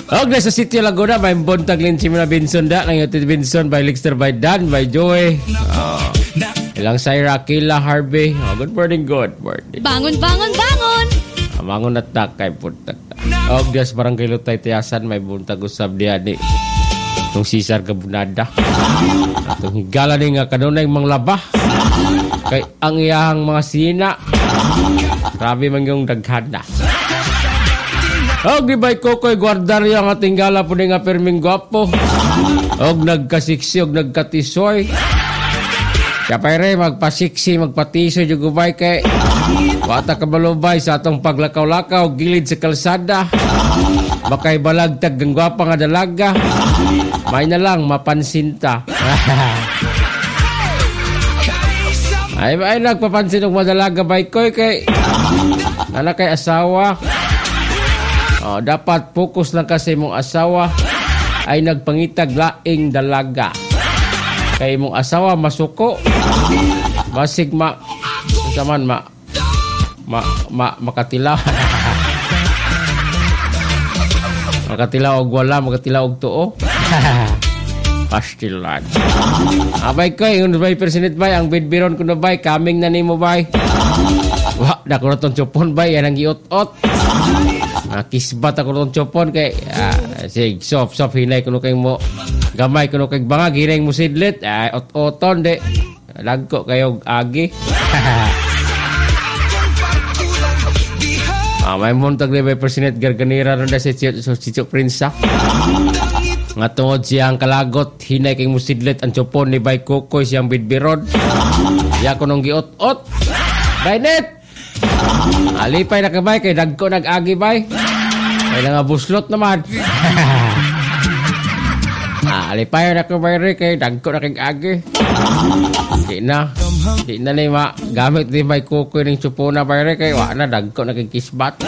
Og na sa Sitio Laguna, may buntag Lindsay Muna Benson da. Nang Yotit Benson by Lixter by Dan by Joey. Ilang Syra, Kila, Harvey. Good morning, good morning. Bangon, bangon, bangon! Mangon at takay punta. Og Diyos Barangay Lutay Tiyasan, may buntag usab diya ni itong Cesar Gabunada. Atong higala ni nga kanunay manglaba. Kay ang iyahang mga sina. Grabe man yung daghan na. Og di ba'y Kokoy Guardario ang ating gala po nga perming gwapo. Og nagkasiksi, og nagkatisoy. Kaya pa rin, magpasiksi, magpatisoy, yung gubay kay wata kabalubay sa atong paglakaw-lakaw, gilid sa kalsada. Bakay balagtag ng gwapa nga dalaga. May na lang, mapansinta. ay nagpapansin ng madalaga ba'y koy kay nana kay asawa. Dapat focus lang kasi mong asawa ay nagpangitag laing dalaga. Kay mong asawa masuko. Basig makatilaw. Makatilaw og wala, makatilaw og tuo. Pastilan. Abay ko, yung bay persinit bay, ang bidbiron ko na bay, kaming na nimo bay. Wah, dako na tong chopon bay, yan ang giot-ot. Kisbat ako nung chopon kay sig soft hinay kuno kay mo gamay kuno kay bangag hinay mo sidlet ot-oton de lagko kayo agi. May muntag ni by President Garganira ron da si Chicho Prinsa nga tungod siyang kalagot hinay kay mo sidlet ang chopon ni bay Kokoy siyang bidbiron ya kunong giot-ot baynet. Alipay na kabay kay dagko nag-agi bay. Kay nga buslot naman. Alipay na kabay kay dagko na kag-agi. Di na ni gamit ni bay Kokoy ning chupona bay kay wa na dagko na kag kisbat.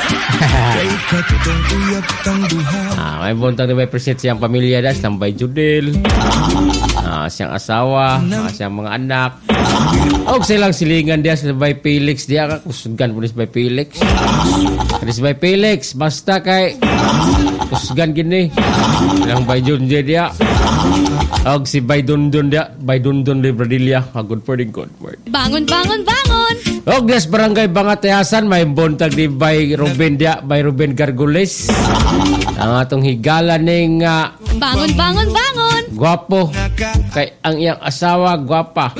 May buntag ni bay preset siyang pamilya das tambay Judel. Siyang asawa, siyang mga anak. Og silang silingan dia sa bay Felix dia ka kusgan pulis bay Felix. Pulis bay Felix basta kay kusgan gini. Ilang bay Junje dia. Og si bay Dundun dia, bay Dundun de Bradilia. Good morning, good morning. Bangon, bangon, bangon! Og des Barangay Bangateasan may buntag di bay Ruben dia, bay Ruben Gargules. Ang atong higala ning bangon, bangon, bangon! Gwapo. Kay ang iyang asawa gwapa.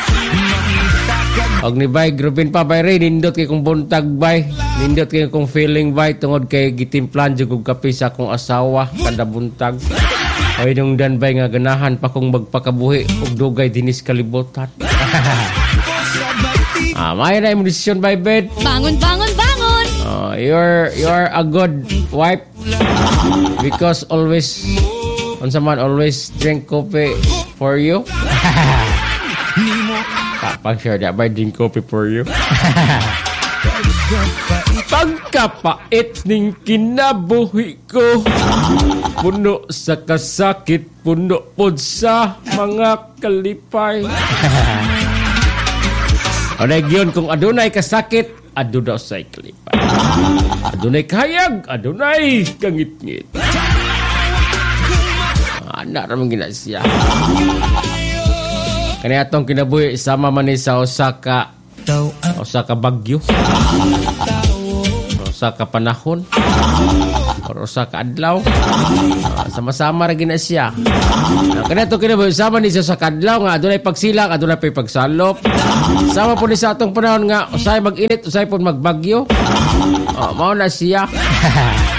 Og ni bay Ruben pa bay rin nindot kay kung buntag bay. Nindot kay kung feeling bay tungod kay gitimplan jud og kape sa akong asawa kada buntag. Ay nung dan bay nga ganahan pa kong magpakabuhi og dugay dinis kalibutan. May na imong desisyon by bed. Bangon, bangon, bangon! You're a good wife because always someone always drink coffee for you. Pag sure that by drink coffee for you. Pagkapait ning kinabuhi ko, puno sa kasakit, puno pod sa mga kalipay. Nagyon kung adunay kasakit, aduna sa kalipay. Adunay kahayag, adunay kangit-ngit. Anak ramang ginasya. Kani atong kinabuhi sama man ni sa Osaka bagyo. Osaka panahon. Or Osaka adlaw. Sama-sama ra gina siya. Kani atong kinabuhi sama ni sa Osaka adlaw nga adunay pagsilak, adunay pagsalop. Sama po ni sa atong panahon nga usay mag-init, usay po magbagyo. Mao na siya.